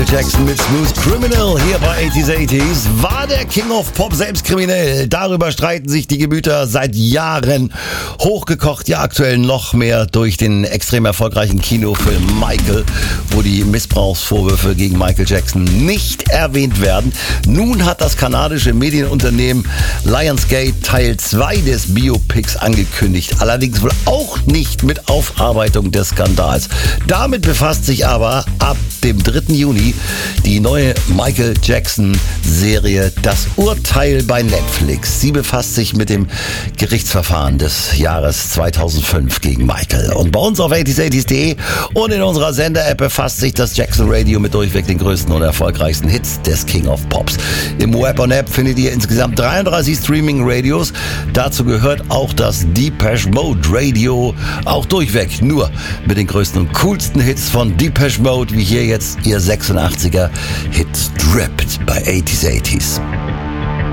Jackson mit Smooth Criminal hier bei 80s. War der King of Pop selbst kriminell? Darüber streiten sich die Gemüter seit Jahren. Hochgekocht, ja aktuell noch mehr durch den extrem erfolgreichen Kinofilm Michael, wo die Missbrauchsvorwürfe gegen Michael Jackson nicht erwähnt werden. Nun hat das kanadische Medienunternehmen Lionsgate Teil 2 des Biopics angekündigt. Allerdings wohl auch nicht mit Aufarbeitung des Skandals. Damit befasst sich aber ab dem 3. Juni die neue Michael Jackson-Serie Das Urteil bei Netflix. Sie befasst sich mit dem Gerichtsverfahren des Jahres 2005 gegen Michael. Und bei uns auf 80s.de und in unserer Sender-App befasst sich das Jackson Radio mit durchweg den größten und erfolgreichsten Hits des King of Pops. Im Web und App findet ihr insgesamt 33 Streaming-Radios. Dazu gehört auch das Depeche Mode Radio. Auch durchweg nur mit den größten und coolsten Hits von Depeche Mode, wie hier jetzt ihr 86er Hit Dripped bei 80s.